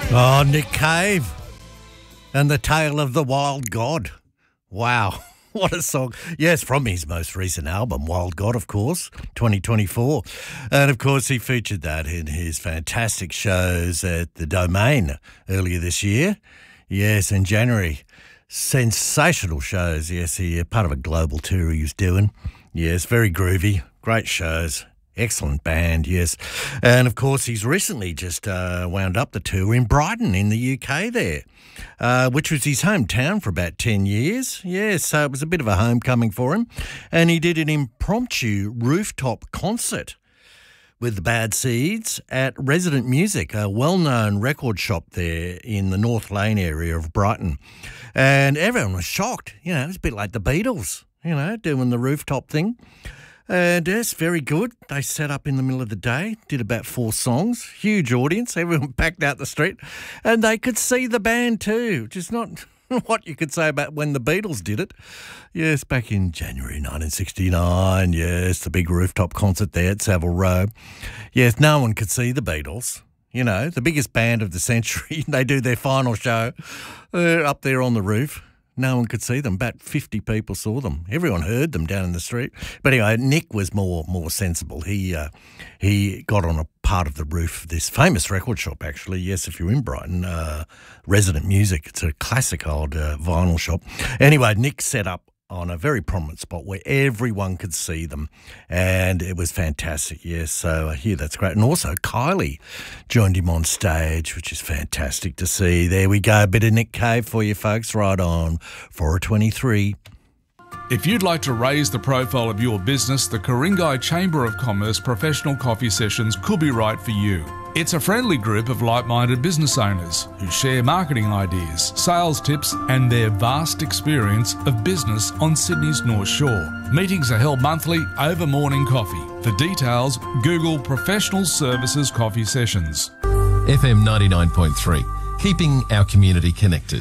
Oh, Nick Cave and the Tale of the Wild God. Wow, what a song. Yes, from his most recent album, Wild God, of course, 2024. And, of course, he featured that in his fantastic shows at the Domain earlier this year. Yes, in January. Sensational shows. Yes, he part of a global tour he was doing. Yes, very groovy. Great shows. Excellent band, yes. And, of course, he's recently just wound up the tour in Brighton in the UK there, which was his hometown for about 10 years. Yes, so it was a bit of a homecoming for him. And he did an impromptu rooftop concert with the Bad Seeds at Resident Music, a well-known record shop there in the North Lane area of Brighton. And everyone was shocked. You know, it was a bit like the Beatles, you know, doing the rooftop thing. And yes, very good. They set up in the middle of the day, did about 4 songs, huge audience, everyone packed out the street, and they could see the band too, which is not what you could say about when the Beatles did it. Yes, back in January 1969, yes, the big rooftop concert there at Savile Row. Yes, no one could see the Beatles. You know, the biggest band of the century. They do their final show up there on the roof. No one could see them. About 50 people saw them. Everyone heard them down in the street. But anyway, Nick was more sensible. He got on a part of the roof of this famous record shop, actually. Yes, if you're in Brighton, Resident Music. It's a classic old vinyl shop. Anyway, Nick set up on a very prominent spot where everyone could see them, and it was fantastic. Yes, so here that's great. And also Kylie joined him on stage, which is fantastic to see. There we go, a bit of Nick Cave for you folks, right on 423. If you'd like to raise the profile of your business, the Ku-ring-gai Chamber of Commerce Professional Coffee Sessions could be right for you. It's a friendly group of like-minded business owners who share marketing ideas, sales tips and their vast experience of business on Sydney's North Shore. Meetings are held monthly over morning coffee. For details, Google Professional Services Coffee Sessions. FM 99.3, keeping our community connected.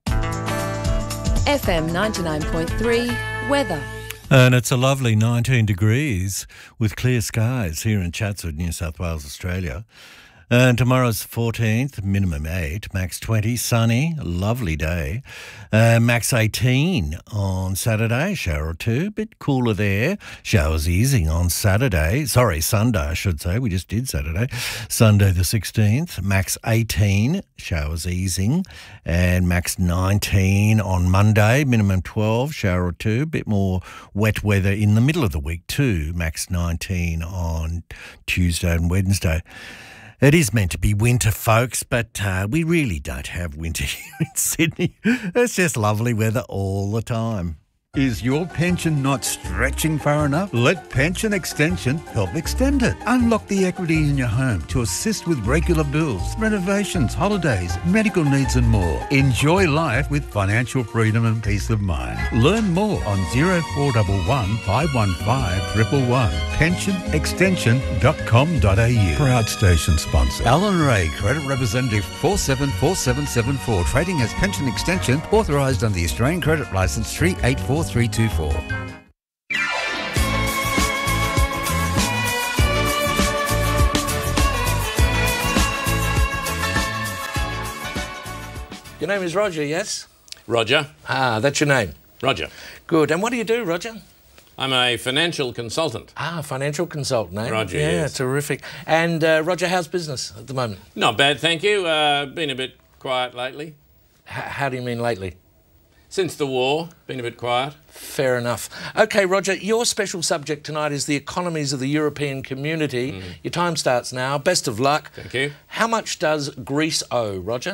FM 99.3, weather. And it's a lovely 19 degrees with clear skies here in Chatswood, New South Wales, Australia. And tomorrow's 14th, minimum 8, max 20, sunny, lovely day. Max 18 on Saturday, shower or 2, a bit cooler there. Showers easing on Sunday, I should say. We just did Saturday. Sunday the 16th, max 18, showers easing. And max 19 on Monday, minimum 12, shower or 2, a bit more wet weather in the middle of the week too. Max 19 on Tuesday and Wednesday. It is meant to be winter, folks, but we really don't have winter here in Sydney. It's just lovely weather all the time. Is your pension not stretching far enough? Let Pension Extension help extend it. Unlock the equity in your home to assist with regular bills, renovations, holidays, medical needs and more. Enjoy life with financial freedom and peace of mind. Learn more on 0411 515 111. pensionextension.com.au. Proud station sponsor. Alan Ray, Credit Representative 474774. Trading as Pension Extension, authorised under the Australian Credit Licence 384324. Your name is Roger, yes? Roger. Ah, that's your name. Roger. Good. And what do you do, Roger? I'm a financial consultant. Ah, financial consultant, eh? Roger, yeah, yes. Terrific. And Roger, how's business at the moment? Not bad, thank you. Been a bit quiet lately. How do you mean lately? Since the war, been a bit quiet. Fair enough. OK, Roger, your special subject tonight is the economies of the European community. Your time starts now. Best of luck. Thank you. How much does Greece owe, Roger?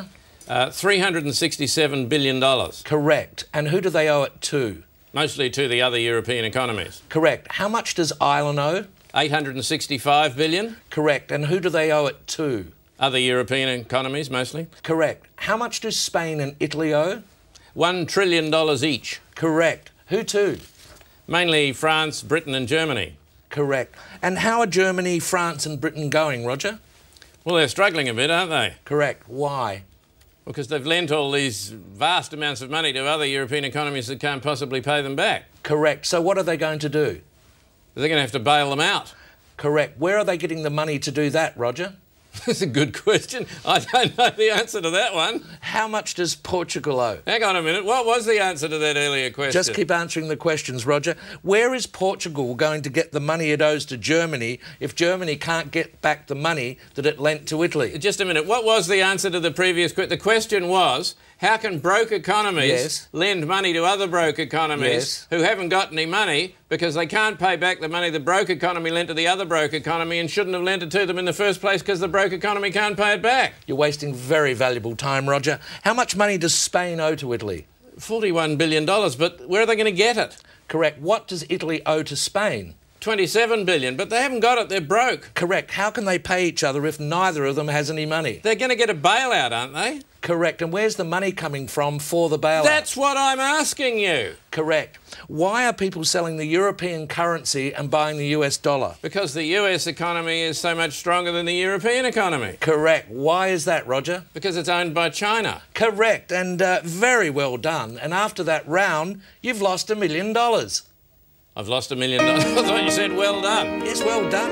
$367 billion. Correct. And who do they owe it to? Mostly to the other European economies. Correct. How much does Ireland owe? $865 billion. Correct. And who do they owe it to? Other European economies, mostly. Correct. How much do Spain and Italy owe? $1 trillion each. Correct. Who to? Mainly France, Britain and Germany. Correct. And how are Germany, France and Britain going, Roger? Well, they're struggling a bit, aren't they? Correct. Why? Because they've lent all these vast amounts of money to other European economies that can't possibly pay them back. Correct. So what are they going to do? They're going to have to bail them out. Correct. Where are they getting the money to do that, Roger? That's a good question. I don't know the answer to that one. How much does Portugal owe? Hang on a minute. What was the answer to that earlier question? Just keep answering the questions, Roger. Where is Portugal going to get the money it owes to Germany if Germany can't get back the money that it lent to Italy? Just a minute. What was the answer to the previous question? The question was, how can broke economies lend money to other broke economies who haven't got any money because they can't pay back the money the broke economy lent to the other broke economy and shouldn't have lent it to them in the first place because the broke economy can't pay it back? You're wasting very valuable time, Roger. How much money does Spain owe to Italy? $41 billion, but where are they going to get it? Correct. What does Italy owe to Spain? $27 billion, but they haven't got it. They're broke. Correct. How can they pay each other if neither of them has any money? They're going to get a bailout, aren't they? Correct. And where's the money coming from for the bailout? That's what I'm asking you. Correct. Why are people selling the European currency and buying the US dollar? Because the US economy is so much stronger than the European economy. Correct. Why is that, Roger? Because it's owned by China. Correct. And very well done. And after that round, you've lost $1 million. I've lost $1 million. I thought you said well done. Yes, well done.